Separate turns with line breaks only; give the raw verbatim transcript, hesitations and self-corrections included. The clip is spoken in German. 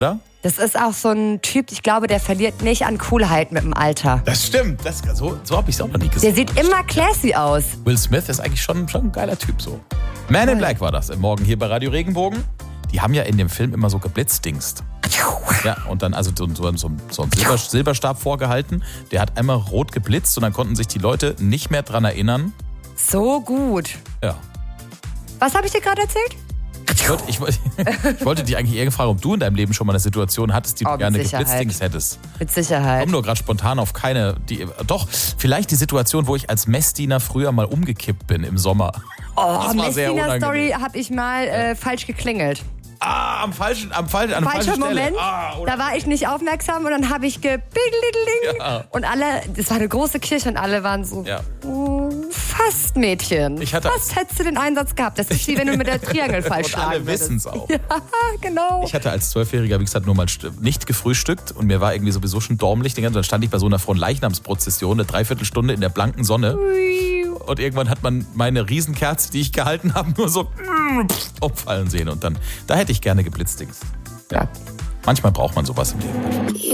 oder?
Das ist auch so ein Typ, ich glaube, der verliert nicht an Coolheit mit dem Alter.
Das stimmt. Das, so so habe ich es auch noch nie gesehen.
Der sieht immer classy aus.
Will Smith ist eigentlich schon, schon ein geiler Typ so. Man in Black war das im Morgen hier bei Radio Regenbogen. Die haben ja in dem Film immer so geblitzdingst. Ja, und dann also so, so, so, so einen Silber, Silberstab vorgehalten. Der hat einmal rot geblitzt und dann konnten sich die Leute nicht mehr dran erinnern.
So gut.
Ja.
Was habe ich dir gerade erzählt?
Ich wollte, ich, wollte, ich wollte dich eigentlich eher fragen, ob du in deinem Leben schon mal eine Situation hattest, die
Oh,
du
mit
gerne
Sicherheit.
geblitzdingst hättest.
Mit Sicherheit.
Ich komme nur gerade spontan auf keine. Die, doch, vielleicht die Situation, wo ich als Messdiener früher mal umgekippt bin im Sommer.
Oh,
Das war sehr
Messdiener
unangenehm.
Story habe ich mal äh, falsch geklingelt.
Ah, am falschen, am falschen, an der
Falscher
falschen Stelle.
Moment.
Ah, oder-
Da war ich nicht aufmerksam und dann habe ich gebiggeling.
Ja.
Und alle, das war eine große Kirche und alle waren so,
Ja.
oh, fast Mädchen.
Ich hatte-
Fast hättest du den Einsatz gehabt. Das ist wie wenn du mit der Triangel falsch
Und
schlagen
alle wissen es auch.
Ja, genau.
Ich hatte als Zwölfjähriger, wie gesagt, nur mal st- nicht gefrühstückt und mir war irgendwie sowieso schon dormlich. Den ganzen, dann stand ich bei so einer Fronleichnamsprozession eine Dreiviertelstunde in der blanken Sonne. Und irgendwann hat man meine Riesenkerze, die ich gehalten habe, nur so umfallen sehen. Und dann, da hätte ich gerne geblitzdingst. Ja. Manchmal braucht man sowas im Leben.